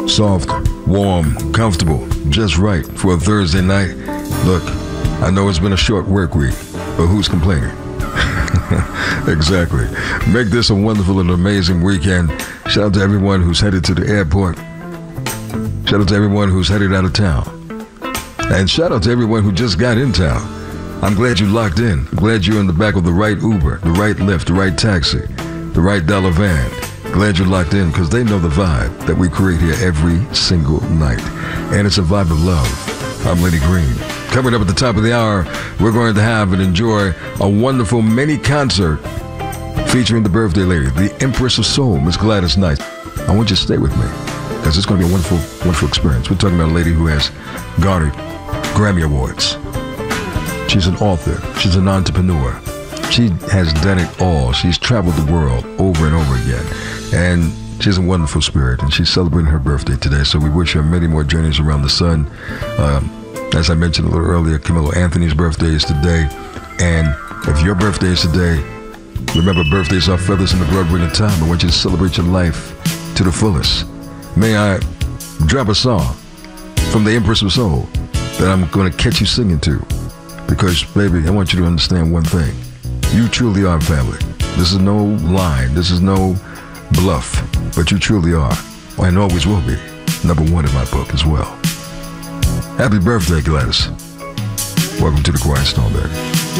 Soft, warm, comfortable, just right for a Thursday night. Look, I know it's been a short work week, but who's complaining? Exactly. Make this a wonderful and amazing weekend. Shout out to everyone who's headed to the airport. Shout out to everyone who's headed out of town. And shout out to everyone who just got in town. I'm glad you locked in. Glad you're in the back of the right Uber, the right Lyft, the right taxi, the right dollar van. Glad you're locked in because they know the vibe that we create here every single night. And it's a vibe of love. I'm Lenny Green. Coming up at the top of the hour, we're going to have and enjoy a wonderful mini concert featuring the birthday lady, the Empress of Soul, Miss Gladys Knight. I want you to stay with me because it's going to be a wonderful, wonderful experience. We're talking about a lady who has garnered Grammy Awards. She's an author. She's an entrepreneur. She has done it all. She's traveled the world over and over again. And she's a wonderful spirit. And she's celebrating her birthday today. So we wish her many more journeys around the sun. As I mentioned a little earlier, Camilo Anthony's birthday is today. And if your birthday is today, remember birthdays are feathers in the broad ring of time. I want you to celebrate your life to the fullest. May I drop a song from the Empress of Soul that I'm going to catch you singing to? Because, baby, I want you to understand one thing. You truly are family. This is no line. This is no bluff. But you truly are, and always will be, number one in my book as well. Happy birthday, Gladys. Welcome to the Quiet Storm, baby.